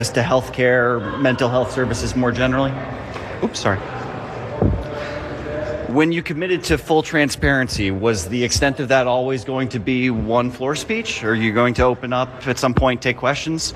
to healthcare, mental health services more generally? Oops, sorry. When you committed to full transparency, was the extent of that always going to be one floor speech? Or are you going to open up at some point, take questions?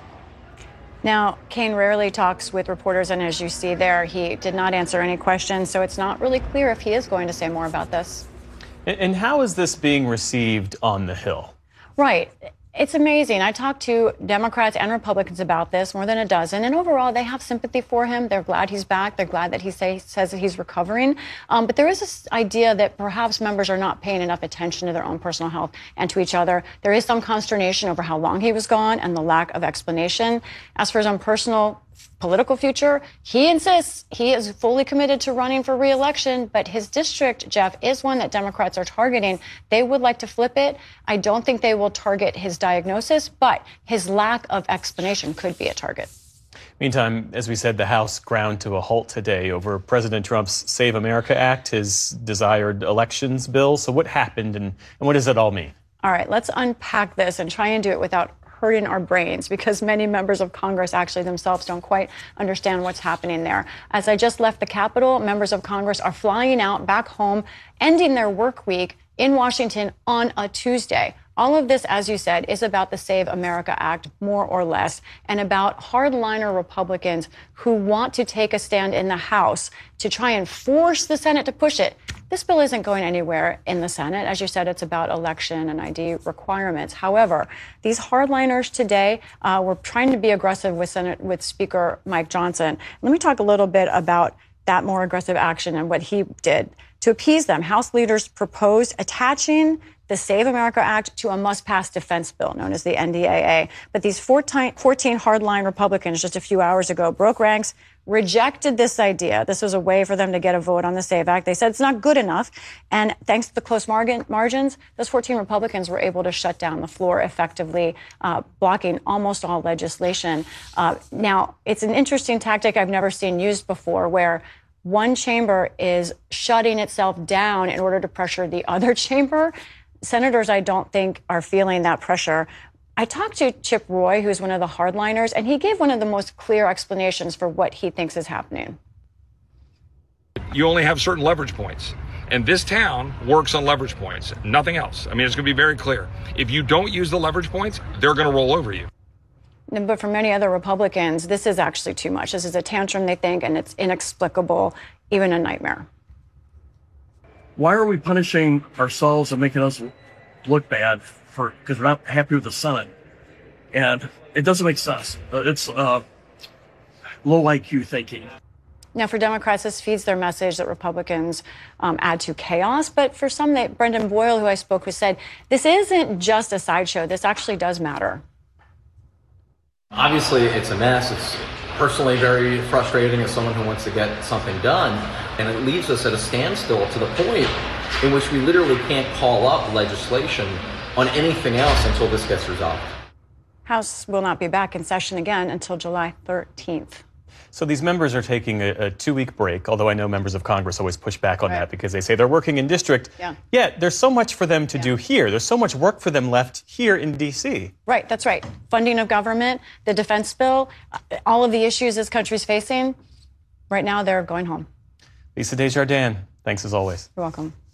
Now, Kaine rarely talks with reporters, and as you see there, he did not answer any questions, so it's not really clear if he is going to say more about this. And how is this being received on the Hill? Right. It's amazing. I talked to Democrats and Republicans about this, more than a dozen, and overall they have sympathy for him. They're glad he's back. They're glad that he says that he's recovering. But there is this idea that perhaps members are not paying enough attention to their own personal health and to each other. There is some consternation over how long he was gone and the lack of explanation. As for his own personal political future, he insists he is fully committed to running for re-election, but his district, Jeff, is one that Democrats are targeting. They would like to flip it. I don't think they will target his diagnosis, but his lack of explanation could be a target. Meantime, as we said, the House ground to a halt today over President Trump's Save America Act, his desired elections bill. So what happened and what does it all mean? All right, let's unpack this and try and do it without hurting our brains, because many members of Congress actually themselves don't quite understand what's happening there. As I just left the Capitol, members of Congress are flying out back home, ending their work week in Washington on a Tuesday. All of this, as you said, is about the Save America Act, more or less, and about hardliner Republicans who want to take a stand in the House to try and force the Senate to push it. This bill isn't going anywhere in the Senate. As you said, it's about election and ID requirements. However, these hardliners today were trying to be aggressive with Speaker Mike Johnson. Let me talk a little bit about that more aggressive action and what he did. To appease them, House leaders proposed attaching the Save America Act to a must-pass defense bill known as the NDAA. But these 14 hardline Republicans just a few hours ago broke ranks, rejected this idea. This was a way for them to get a vote on the SAVE Act. They said it's not good enough. And thanks to the close margins, those 14 Republicans were able to shut down the floor effectively, blocking almost all legislation. Now, it's an interesting tactic I've never seen used before, where one chamber is shutting itself down in order to pressure the other chamber. Senators, I don't think, are feeling that pressure. I talked to Chip Roy, who's one of the hardliners, and he gave one of the most clear explanations for what he thinks is happening. You only have certain leverage points, and this town works on leverage points, nothing else. I mean, it's going to be very clear. If you don't use the leverage points, they're going to roll over you. But for many other Republicans, this is actually too much. This is a tantrum, they think, and it's inexplicable, even a nightmare. Why are we punishing ourselves and making us look bad because we're not happy with the Senate? And it doesn't make sense. It's low IQ thinking. Now, for Democrats, this feeds their message that Republicans add to chaos. But for some, Brendan Boyle, who I spoke with, said this isn't just a sideshow. This actually does matter. Obviously, it's a mess. It's personally very frustrating as someone who wants to get something done. And it leaves us at a standstill to the point in which we literally can't call up legislation on anything else until this gets resolved. House will not be back in session again until July 13th. So these members are taking a 2-week break, although I know members of Congress always push back on that because they say they're working in district. Yeah. Yet there's so much for them to do here. There's so much work for them left here in D.C. Right, that's right. Funding of government, the defense bill, all of the issues this country's facing. Right now, they're going home. Lisa Desjardins, thanks as always. You're welcome.